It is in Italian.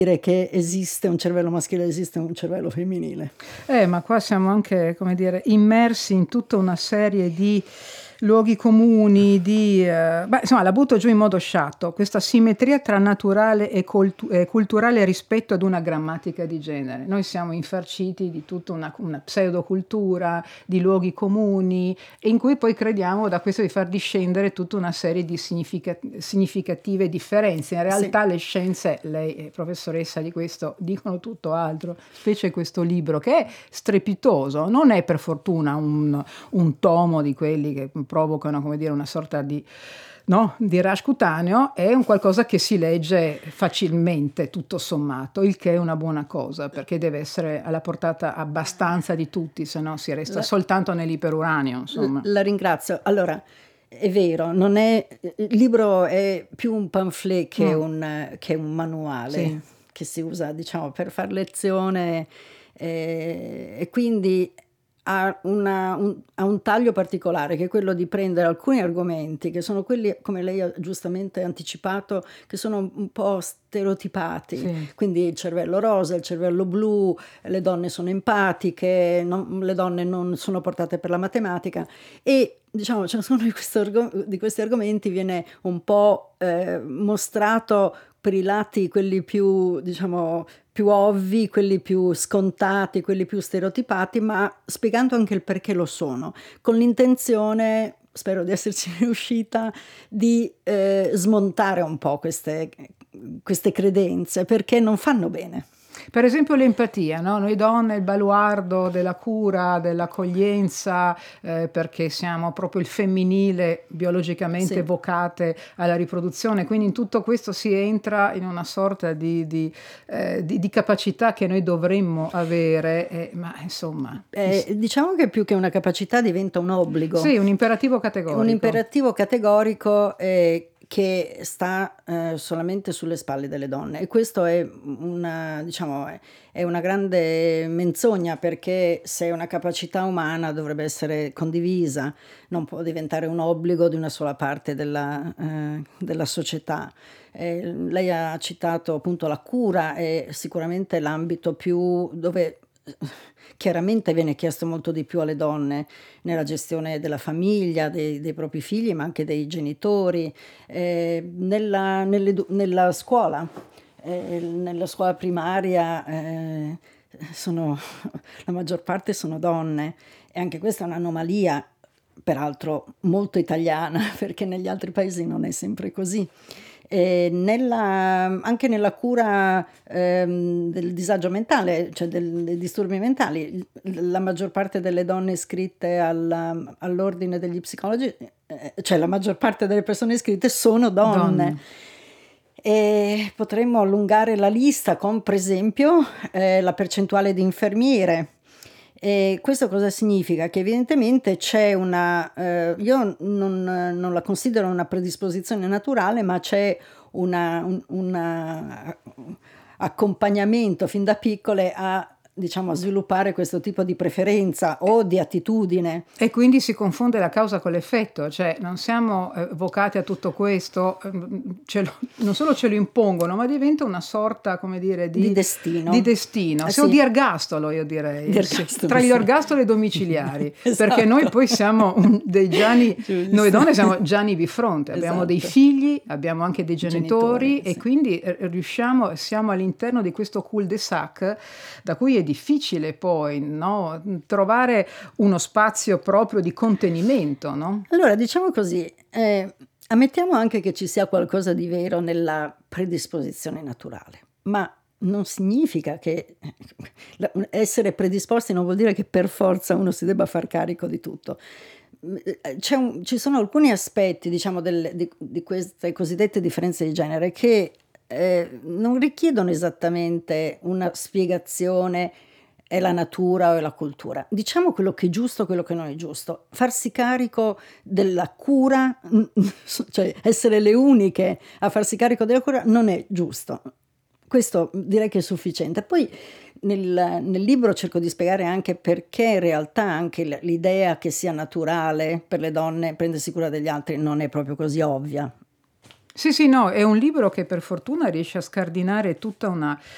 dire che esiste un cervello maschile, esiste un cervello femminile. Ma qua siamo anche, come dire, immersi in tutta una serie di luoghi comuni, insomma, la butto giù in modo sciatto, questa simmetria tra naturale e culturale rispetto ad una grammatica di genere. Noi siamo infarciti di tutta una pseudocultura, di luoghi comuni, in cui poi crediamo da questo di far discendere tutta una serie di significative differenze. In realtà le scienze, lei è professoressa di questo, dicono tutto altro, specie questo libro che è strepitoso, non è per fortuna un tomo di quelli che provocano, come dire, una sorta di rush cutaneo, è un qualcosa che si legge facilmente, tutto sommato, il che è una buona cosa, perché deve essere alla portata abbastanza di tutti, se no si resta soltanto nell'iperuranio, insomma. La ringrazio. Allora, è vero, il libro è più un pamphlet che un manuale, sì, che si usa, diciamo, per far lezione, e quindi ha un taglio particolare, che è quello di prendere alcuni argomenti che sono quelli, come lei ha giustamente anticipato, che sono un po' stereotipati, sì. Quindi il cervello rosa, il cervello blu, le donne sono empatiche, le donne non sono portate per la matematica, e diciamo ciascuno di questi argomenti viene un po' mostrato per i lati, quelli più, diciamo, più ovvi, quelli più scontati, quelli più stereotipati, ma spiegando anche il perché lo sono, con l'intenzione, spero di esserci riuscita, di smontare un po' queste credenze, perché non fanno bene. Per esempio l'empatia, no? Noi donne il baluardo della cura, dell'accoglienza, perché siamo proprio il femminile biologicamente, sì, vocate alla riproduzione, quindi in tutto questo si entra in una sorta di capacità che noi dovremmo avere, ma insomma... diciamo che più che una capacità diventa un obbligo. Sì, un imperativo categorico. Un imperativo categorico che sta solamente sulle spalle delle donne, e questo è una grande menzogna, perché se è una capacità umana dovrebbe essere condivisa, non può diventare un obbligo di una sola parte della società. Lei ha citato appunto la cura, è sicuramente l'ambito più dove chiaramente viene chiesto molto di più alle donne nella gestione della famiglia, dei propri figli, ma anche dei genitori, nella scuola, nella scuola primaria la maggior parte sono donne, e anche questa è un'anomalia, peraltro molto italiana, perché negli altri paesi non è sempre così. Anche nella cura del disagio mentale, cioè dei disturbi mentali, la maggior parte delle donne iscritte all'ordine degli psicologi, cioè la maggior parte delle persone iscritte sono donne. E potremmo allungare la lista con, per esempio, la percentuale di infermiere. E questo cosa significa? Che evidentemente c'è io non la considero una predisposizione naturale, ma c'è un accompagnamento fin da piccole a sviluppare questo tipo di preferenza o di attitudine. E quindi si confonde la causa con l'effetto, cioè non siamo vocati a tutto questo, non solo ce lo impongono, ma diventa una sorta, come dire, di destino. Sì. O di ergastolo, io direi, tra gli ergastoli domiciliari, esatto. Perché noi poi siamo dei Gianni, noi donne siamo Gianni bifronte, abbiamo dei figli, abbiamo anche dei genitori, e quindi siamo all'interno di questo cul-de-sac da cui è difficile poi, no, trovare uno spazio proprio di contenimento, no? Allora, diciamo così, ammettiamo anche che ci sia qualcosa di vero nella predisposizione naturale, ma non significa che essere predisposti non vuol dire che per forza uno si debba far carico di tutto. Ci sono alcuni aspetti, diciamo, di queste cosiddette differenze di genere che non richiedono esattamente una spiegazione, è la natura o è la cultura. Diciamo quello che è giusto, quello che non è giusto. Farsi carico della cura, cioè essere le uniche a farsi carico della cura, non è giusto. Questo direi che è sufficiente. Poi nel libro cerco di spiegare anche perché in realtà anche l'idea che sia naturale per le donne prendersi cura degli altri non è proprio così ovvia. Sì, no, è un libro che per fortuna riesce a scardinare tutta una